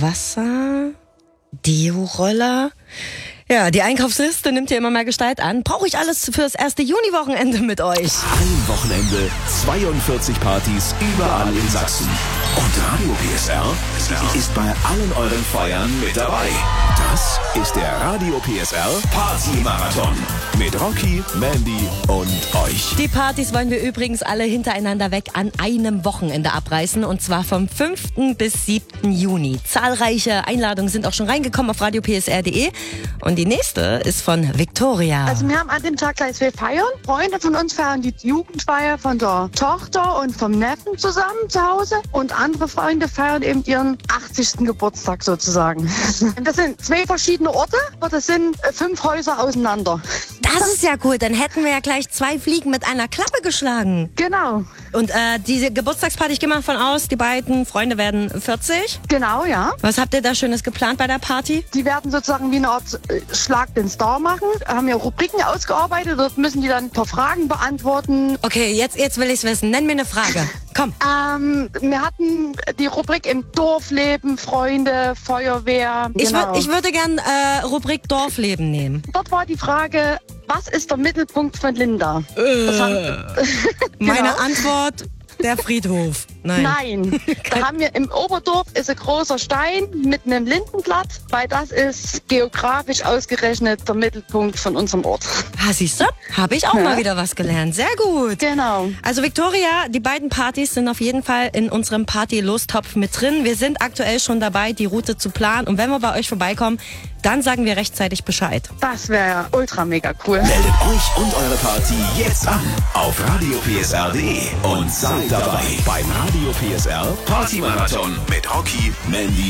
Wasser, Deo-Roller. Ja, die Einkaufsliste nimmt ja immer mehr Gestalt an. Brauche ich alles fürs erste Juni-Wochenende mit euch? Ein Wochenende, 42 Partys überall in Sachsen. Und Radio PSR ist bei allen euren Feiern mit dabei. Das ist der Radio PSR Party-Marathon mit Rocky, Mandy und euch. Die Partys wollen wir übrigens alle hintereinander weg an einem Wochenende abreißen. Und zwar vom 5. bis 7. Juni. Zahlreiche Einladungen sind auch schon reingekommen auf radiopsr.de. Und die nächste ist von Victoria. Also wir haben an dem Tag gleich 2 Feiern. Freunde von uns feiern die Jugendfeier von der Tochter und vom Neffen zusammen zu Hause. Und andere Freunde feiern eben ihren 80. Geburtstag sozusagen. Das sind 2 verschiedene Orte, aber das sind 5 Häuser auseinander. Das ist ja cool, dann hätten wir ja gleich 2 Fliegen mit einer Klappe geschlagen. Genau. Und diese Geburtstagsparty, ich gehe mal von aus, die beiden Freunde werden 40. Genau, ja. Was habt ihr da Schönes geplant bei der Party? Die werden sozusagen wie eine Art Schlag den Star machen. Haben ja Rubriken ausgearbeitet, dort müssen die dann ein paar Fragen beantworten. Okay, jetzt will ich's wissen. Nenn mir eine Frage. Komm. Wir hatten die Rubrik im Dorfleben, Freunde, Feuerwehr. Genau. Ich würde gern Rubrik Dorfleben nehmen. Dort war die Frage, was ist der Mittelpunkt von Linda? Meine Antwort, der Friedhof. Nein. Da haben wir im Oberdorf ist ein großer Stein mit einem Lindenblatt, weil das ist geografisch ausgerechnet der Mittelpunkt von unserem Ort. Ah, siehst du? Habe ich auch mal wieder was gelernt. Sehr gut. Genau. Also Victoria, die beiden Partys sind auf jeden Fall in unserem Party-Lostopf mit drin. Wir sind aktuell schon dabei, die Route zu planen. Und wenn wir bei euch vorbeikommen, dann sagen wir rechtzeitig Bescheid. Das wäre ultra mega cool. Meldet euch und eure Party jetzt an auf radiopsr.de und seid dabei beim Radio PSR Party-Marathon mit Rocky, Mandy